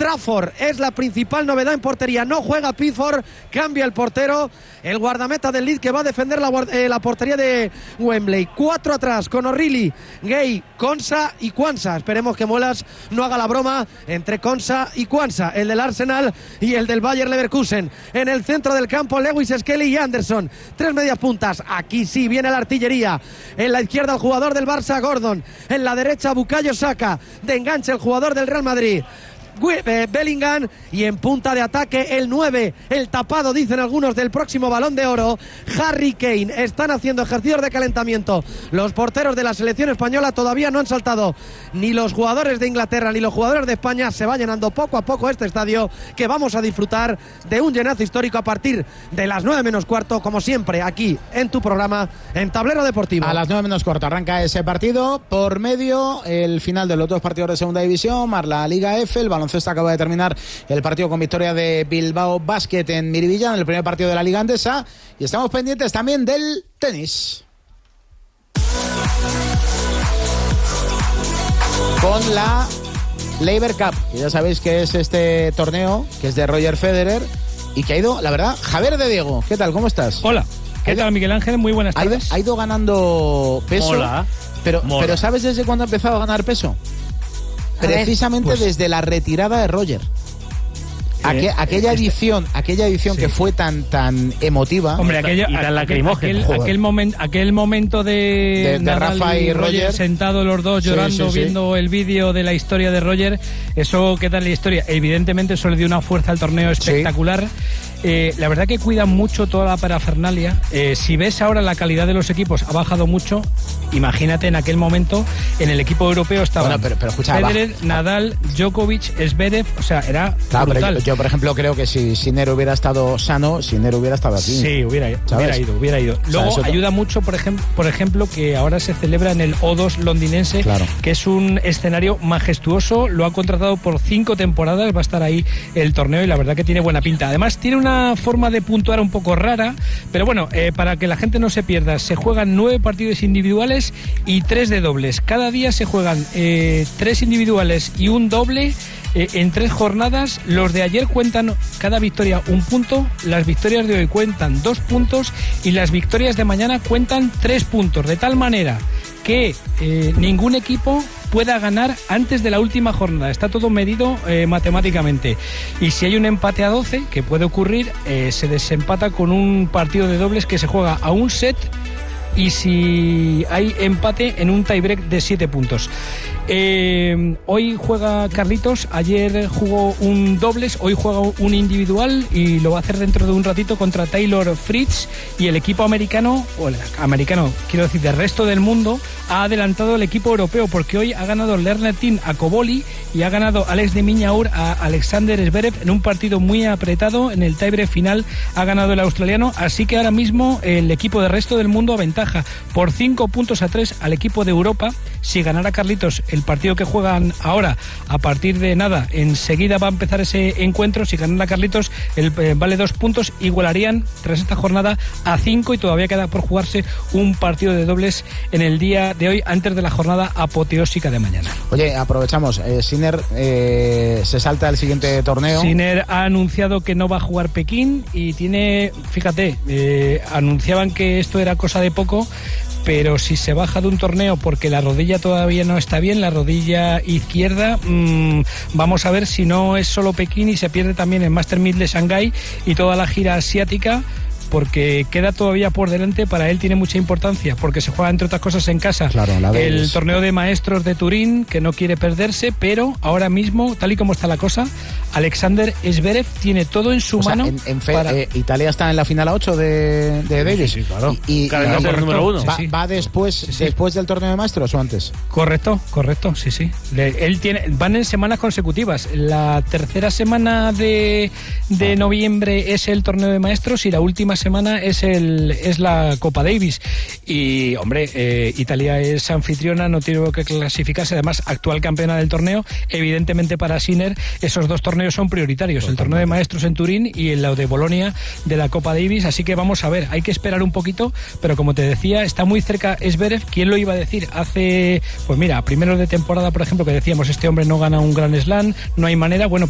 Trafford es la principal novedad en portería. No juega Pickford, cambia el portero, el guardameta del Leeds, que va a defender la portería de Wembley. 4 atrás con O'Reilly, Gay, Konsa y Quansah. Esperemos que Muelas no haga la broma entre Konsa y Quansah, el del Arsenal y el del Bayer Leverkusen. En el centro del campo, Lewis Skelly y Anderson. 3 medias puntas. Aquí sí viene la artillería. En la izquierda, el jugador del Barça, Gordon. En la derecha, Bukayo Saka. De enganche, el jugador del Real Madrid, Bellingham. Y en punta de ataque, el 9, el tapado, dicen algunos, del próximo Balón de Oro, Harry Kane. Están haciendo ejercicios de calentamiento los porteros de la selección española. Todavía no han saltado ni los jugadores de Inglaterra ni los jugadores de España. Se va llenando poco a poco este estadio, que vamos a disfrutar de un llenazo histórico a partir de las 9 menos cuarto, como siempre, aquí en tu programa, en Tablero Deportivo. A las 9 menos cuarto arranca ese partido. Por medio, el final de los 2 partidos de segunda división, más la Liga F. El baloncesto acaba de terminar el partido con victoria de Bilbao Basket en Miribilla, en el primer partido de la Liga Andesa, y estamos pendientes también del tenis. Con la Laver Cup, que ya sabéis que es este torneo, que es de Roger Federer, y que ha ido, la verdad, Javier de Diego. ¿Qué tal? ¿Cómo estás? Hola. ¿Qué tal, Miguel Ángel? Muy buenas tardes. Ha ido ganando peso. Mola. Pero ¿sabes desde cuándo ha empezado a ganar peso? Precisamente desde la retirada de Roger. Aquella edición sí, que fue tan emotiva. Hombre, aquel momento de Rafa y Roger sentados los dos llorando, viendo el vídeo de la historia de Roger. Eso queda en la historia. Evidentemente eso le dio una fuerza al torneo espectacular. La verdad que cuidan mucho toda la parafernalia. Si ves ahora la calidad de los equipos ha bajado mucho. Imagínate en aquel momento en el equipo europeo estaban pero escucha, Federer, Nadal, Djokovic, Zverev, o sea, era brutal. Yo por ejemplo creo que si Sinner hubiera estado sano, Sinner hubiera estado aquí. Sí, hubiera ido. Luego ayuda mucho, por ejemplo, que ahora se celebra en el O2 londinense, que es un escenario majestuoso. Lo ha contratado por 5 temporadas, va a estar ahí el torneo y la verdad que tiene buena pinta. Además tiene una forma de puntuar un poco rara, pero bueno, para que la gente no se pierda, se juegan 9 partidos individuales y 3 de dobles. Cada día se juegan 3 individuales y un doble en 3 jornadas. Los de ayer cuentan cada victoria 1 punto, las victorias de hoy cuentan 2 puntos y las victorias de mañana cuentan 3 puntos, de tal manera que ningún equipo pueda ganar antes de la última jornada. Está todo medido matemáticamente. Y si hay un empate a 12, que puede ocurrir, se desempata con un partido de dobles que se juega a un set, y si hay empate en un tiebreak de 7 puntos. Hoy juega Carlitos, ayer jugó un dobles, hoy juega un individual y lo va a hacer dentro de un ratito contra Taylor Fritz, y el equipo americano, quiero decir, del resto del mundo, ha adelantado el equipo europeo, porque hoy ha ganado Lernertin a Koboli y ha ganado Alex de Minaur a Alexander Zverev en un partido muy apretado. En el tiebreak final ha ganado el australiano, así que ahora mismo el equipo del resto del mundo aventaja por 5 puntos a 3 al equipo de Europa. Si ganara Carlitos el partido que juegan ahora, a partir de nada, enseguida va a empezar ese encuentro. Si ganara Carlitos, vale 2 puntos, igualarían tras esta jornada a 5 y todavía queda por jugarse un partido de dobles en el día de hoy, antes de la jornada apoteósica de mañana. Oye, aprovechamos, Sinner se salta al siguiente torneo. Sinner ha anunciado que no va a jugar Pekín y tiene, fíjate, anunciaban que esto era cosa de poco, pero si se baja de un torneo porque la rodilla todavía no está bien, la rodilla izquierda, vamos a ver si no es solo Pekín y se pierde también el Master 1000 de Shanghái y toda la gira asiática, porque queda todavía por delante. Para él tiene mucha importancia, porque se juega, entre otras cosas, en casa, el torneo de maestros de Turín, que no quiere perderse, pero ahora mismo, tal y como está la cosa, Alexander Zverev tiene todo en su mano. Italia está en la final a 8 de Davis. Sí, claro. Y el número 1. ¿Va después del torneo de maestros o antes? Correcto, sí. Van en semanas consecutivas. La tercera semana de noviembre es el torneo de maestros y la última semana es la Copa Davis. Y, hombre, Italia es anfitriona, no tiene que clasificarse, además actual campeona del torneo. Evidentemente para Sinner esos 2 torneos son prioritarios, el torneo de maestros en Turín y el de Bolonia de la Copa Davis, así que vamos a ver, hay que esperar un poquito, pero como te decía, está muy cerca Zverev. ¿Quién lo iba a decir? Hace, pues mira, a primeros de temporada, por ejemplo, que decíamos, este hombre no gana un Grand Slam, no hay manera. Bueno,